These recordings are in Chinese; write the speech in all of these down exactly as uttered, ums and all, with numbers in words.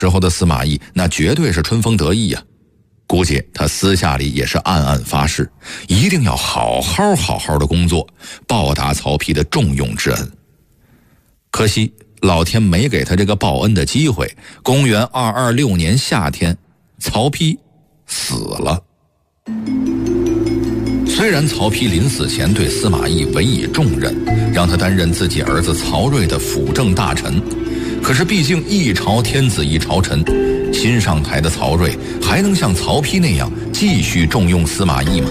之后的司马懿那绝对是春风得意呀、啊，估计他私下里也是暗暗发誓，一定要好好好好的工作，报答曹丕的重用之恩。可惜老天没给他这个报恩的机会。公元二二六年夏天，曹丕死了。虽然曹丕临死前对司马懿委以重任，让他担任自己儿子曹睿的辅政大臣，可是毕竟一朝天子一朝臣，新上台的曹睿还能像曹丕那样继续重用司马懿吗？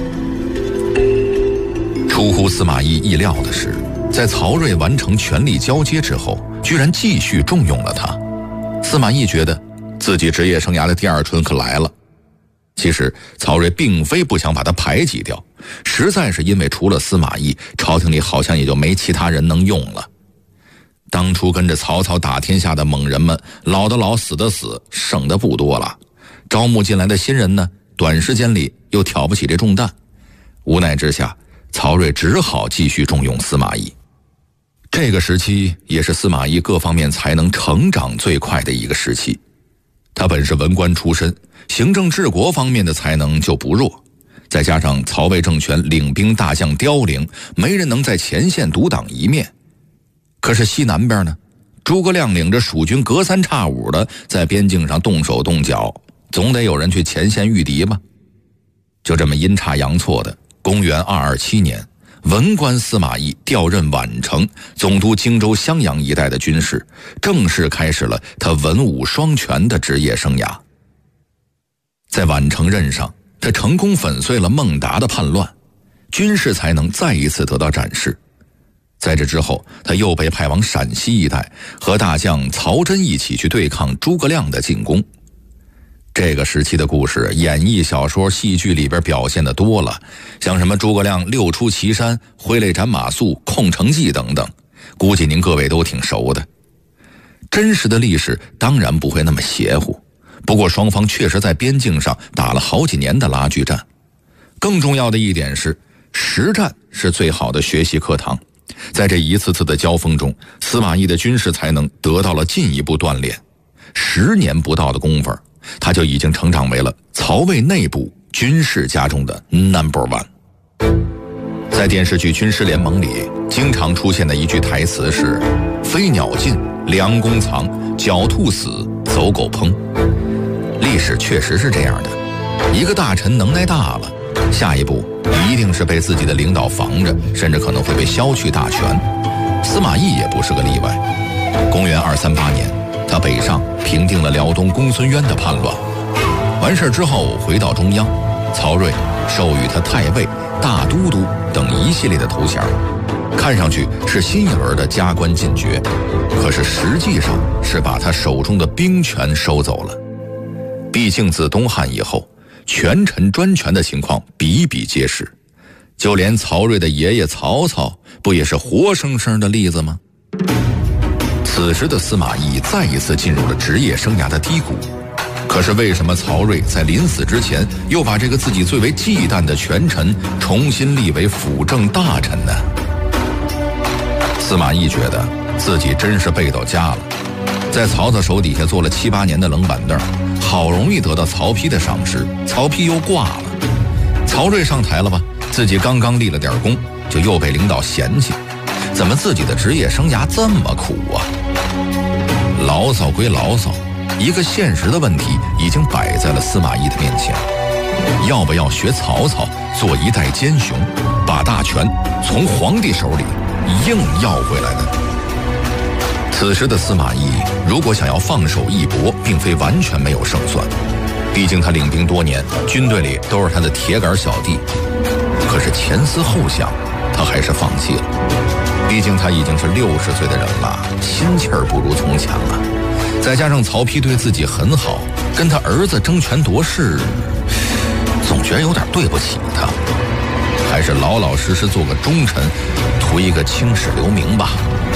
出乎司马懿意料的是，在曹睿完成权力交接之后，居然继续重用了他。司马懿觉得自己职业生涯的第二春可来了。其实曹睿并非不想把他排挤掉，实在是因为除了司马懿，朝廷里好像也就没其他人能用了。当初跟着曹操打天下的猛人们，老的老，死的死，剩的不多了。招募进来的新人呢，短时间里又挑不起这重担。无奈之下，曹睿只好继续重用司马懿。这个时期也是司马懿各方面才能成长最快的一个时期。他本是文官出身，行政治国方面的才能就不弱，再加上曹魏政权领兵大将凋零，没人能在前线独当一面。可是西南边呢，诸葛亮领着蜀军隔三差五的在边境上动手动脚，总得有人去前线御敌吧。就这么阴差阳错的，公元二二七年，文官司马懿调任宛城，总督荆州襄阳一带的军事，正式开始了他文武双全的职业生涯。在宛城任上，他成功粉碎了孟达的叛乱，军事才能再一次得到展示。在这之后，他又被派往陕西一带，和大将曹真一起去对抗诸葛亮的进攻。这个时期的故事，演义小说、戏剧里边表现的多了，像什么诸葛亮六出祁山、挥泪斩马谡、控城计等等，估计您各位都挺熟的。真实的历史当然不会那么邪乎，不过双方确实在边境上打了好几年的拉锯战。更重要的一点是，实战是最好的学习课堂。在这一次次的交锋中，司马懿的军事才能得到了进一步锻炼。十年不到的功夫，他就已经成长为了曹魏内部军事家中的 number one。 在电视剧《军师联盟》里经常出现的一句台词是：飞鸟尽，良弓藏，狡兔死，走狗烹。历史确实是这样的，一个大臣能耐大了，下一步一定是被自己的领导防着，甚至可能会被削去大权。司马懿也不是个例外。公元二三八年，他北上平定了辽东公孙渊的叛乱，完事之后回到中央，曹睿授予他太尉、大都督等一系列的头衔，看上去是新一轮的加官进爵，可是实际上是把他手中的兵权收走了。毕竟自东汉以后，权臣专权的情况比比皆是，就连曹睿的爷爷曹操不也是活生生的例子吗？此时的司马懿再一次进入了职业生涯的低谷，可是为什么曹睿在临死之前又把这个自己最为忌惮的权臣重新立为辅政大臣呢？司马懿觉得自己真是背到家了，在曹操手底下做了七八年的冷板凳，好容易得到曹丕的赏识，曹丕又挂了。曹睿上台了吧，自己刚刚立了点功，就又被领导嫌弃，怎么自己的职业生涯这么苦啊？牢骚归牢骚，一个现实的问题已经摆在了司马懿的面前，要不要学曹操做一代奸雄，把大权从皇帝手里硬要回来呢？此时的司马懿如果想要放手一搏，并非完全没有胜算，毕竟他领兵多年，军队里都是他的铁杆小弟。可是前思后想，他还是放弃了，毕竟他已经是六十岁的人了，心气儿不如从前了。再加上曹丕对自己很好，跟他儿子争权夺势，总觉得有点对不起他，还是老老实实做个忠臣，图一个青史留名吧。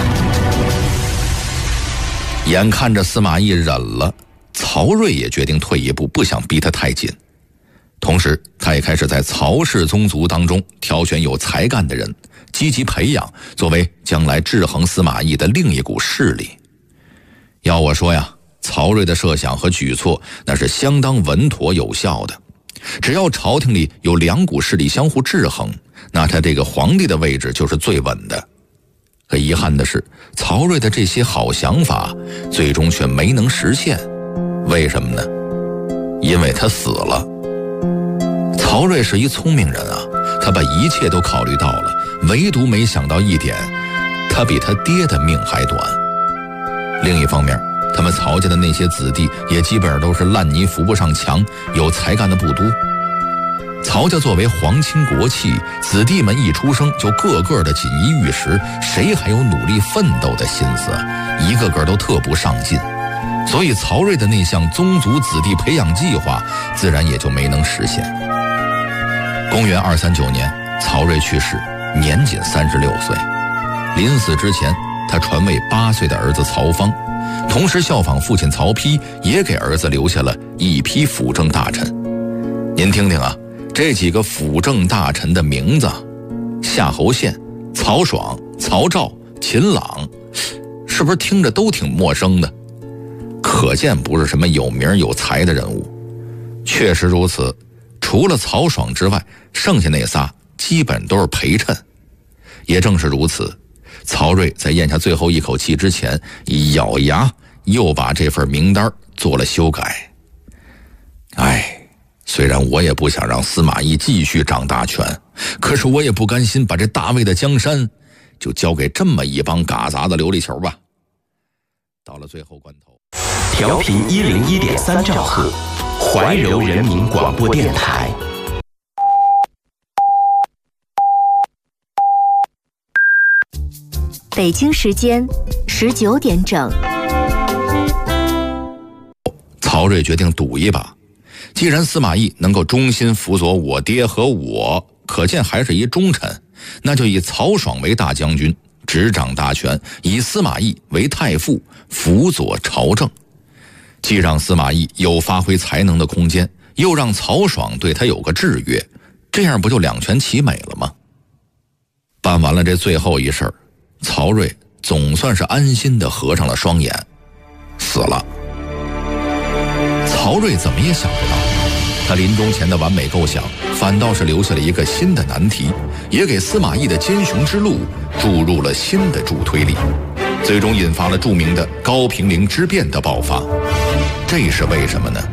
眼看着司马懿忍了，曹睿也决定退一步，不想逼他太紧。同时他也开始在曹氏宗族当中挑选有才干的人，积极培养，作为将来制衡司马懿的另一股势力。要我说呀， 曹睿的设想和举措那是相当稳妥有效的。只要朝廷里有两股势力相互制衡，那他这个皇帝的位置就是最稳的。可遗憾的是，曹睿的这些好想法最终却没能实现。为什么呢？因为他死了。曹睿是一聪明人啊，他把一切都考虑到了，唯独没想到一点，他比他爹的命还短。另一方面，他们曹家的那些子弟也基本上都是烂泥扶不上墙，有才干的不多。曹家作为皇亲国戚，子弟们一出生就个个的锦衣玉食，谁还有努力奋斗的心思啊？一个个都特不上进。所以曹睿的那项宗族子弟培养计划自然也就没能实现。公元二三九年，曹睿去世，年仅三十六岁。临死之前，他传位八岁的儿子曹芳，同时效仿父亲曹丕，也给儿子留下了一批辅政大臣。您听听啊，这几个辅政大臣的名字：夏侯宪、曹爽、曹昭、秦朗，是不是听着都挺陌生的？可见不是什么有名有才的人物。确实如此，除了曹爽之外，剩下那仨基本都是陪衬。也正是如此，曹睿在咽下最后一口气之前，一咬牙又把这份名单做了修改。哎，虽然我也不想让司马懿继续掌大权，可是我也不甘心把这大魏的江山就交给这么一帮嘎杂的琉璃球吧。到了最后关头， 调频一零一点三兆赫，怀柔人民广播电台。 北京时间十九点整。 曹睿决定赌一把，既然司马懿能够忠心辅佐我爹和我，可见还是一忠臣，那就以曹爽为大将军，执掌大权，以司马懿为太傅，辅佐朝政。既让司马懿有发挥才能的空间，又让曹爽对他有个制约，这样不就两全其美了吗？办完了这最后一事儿，曹睿总算是安心地合上了双眼，死了。曹睿怎么也想不到，他临终前的完美构想反倒是留下了一个新的难题，也给司马懿的奸雄之路注入了新的助推力，最终引发了著名的高平陵之变的爆发。这是为什么呢？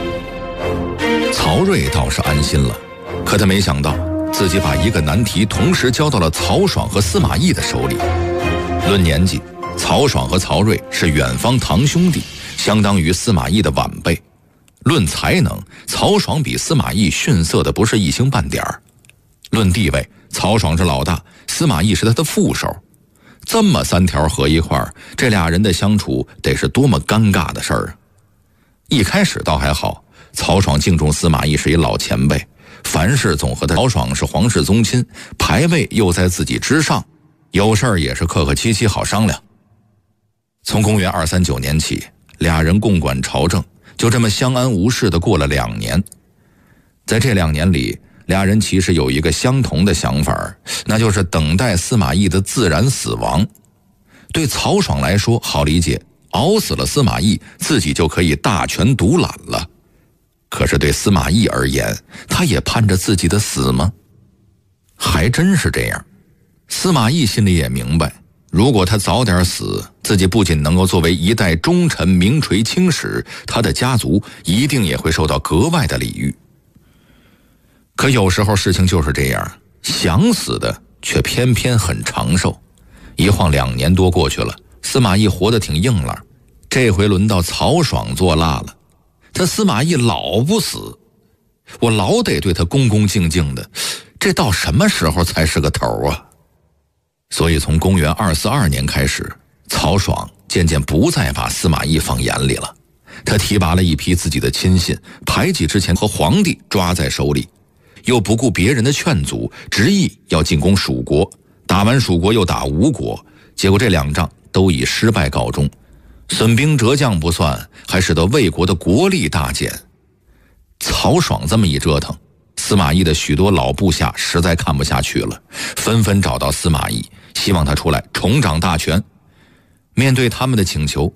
曹睿倒是安心了，可他没想到自己把一个难题同时交到了曹爽和司马懿的手里。论年纪，曹爽和曹睿是远方堂兄弟，相当于司马懿的晚辈。论才能，曹爽比司马懿逊色的不是一星半点儿。论地位，曹爽是老大，司马懿是他的副手。这么三条合一块儿，这俩人的相处得是多么尴尬的事儿啊！一开始倒还好，曹爽敬重司马懿是一老前辈，凡事总和他。曹爽是皇室宗亲，排位又在自己之上，有事儿也是客客气气好商量。从公元二三九年起，俩人共管朝政，就这么相安无事地过了两年。在这两年里，俩人其实有一个相同的想法，那就是等待司马懿的自然死亡。对曹爽来说好理解，熬死了司马懿，自己就可以大权独揽了。可是对司马懿而言，他也盼着自己的死吗？还真是这样。司马懿心里也明白，如果他早点死，自己不仅能够作为一代忠臣名垂青史，他的家族一定也会受到格外的礼遇。可有时候事情就是这样，想死的却偏偏很长寿。一晃两年多过去了，司马懿活得挺硬朗，这回轮到曹爽做辣了。他司马懿老不死，我老得对他恭恭敬敬的，这到什么时候才是个头啊？所以从公元二四二年开始，曹爽渐渐不再把司马懿放眼里了。他提拔了一批自己的亲信，排挤之前和皇帝抓在手里，又不顾别人的劝阻，执意要进攻蜀国，打完蜀国又打吴国，结果这两仗都以失败告终，损兵折将不算，还使得魏国的国力大减。曹爽这么一折腾，司马懿的许多老部下实在看不下去了，纷纷找到司马懿，希望他出来重掌大权。面对他们的请求，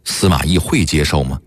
司马懿会接受吗？